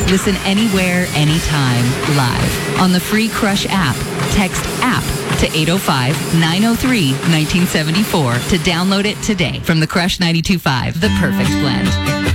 Listen anywhere, anytime, live on the free Crush app. Text APP to 805-903-1974 to download it today from the Crush 92.5, the perfect blend.